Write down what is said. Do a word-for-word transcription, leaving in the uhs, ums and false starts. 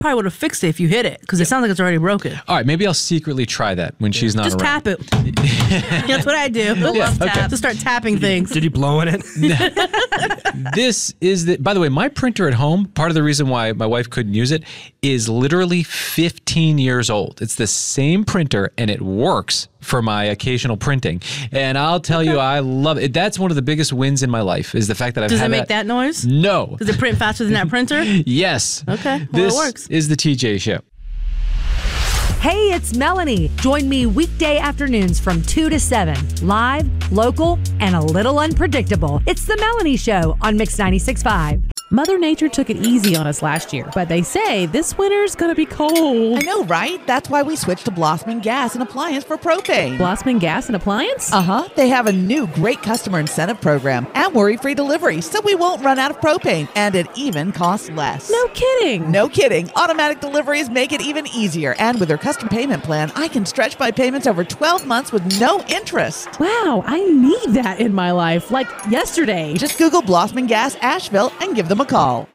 probably would have fixed it if you hit it because it sounds like it's already broken. All right, maybe I'll secretly try that when she's not Just around. tap it. That's what I do. Yeah, Love okay. tap. Just start tapping things. Did you blow in it? This is the, by the way, my printer at home, part of the reason why my wife couldn't use it is literally fifteen years old. It's the same printer and it works for my occasional printing. And I'll tell you, I love it. That's one of the biggest wins in my life is the fact that I've Does had it make that noise? No. Does it print faster than that printer? Yes. Okay, well, this it works. is the T J Show. Hey, it's Melanie. Join me weekday afternoons from two to seven. Live, local, and a little unpredictable. It's The Melanie Show on Mix ninety-six point five. Mother Nature took it easy on us last year, but they say this winter's gonna be cold. I know, right? That's why we switched to Blossman Gas and Appliance for propane. Blossman Gas and Appliance? Uh-huh. They have a new great customer incentive program and worry-free delivery, so we won't run out of propane, and it even costs less. No kidding. No kidding. Automatic deliveries make it even easier, and with their custom payment plan, I can stretch my payments over twelve months with no interest. Wow, I need that in my life, like yesterday. Just Google Blossman Gas Asheville and give them a call.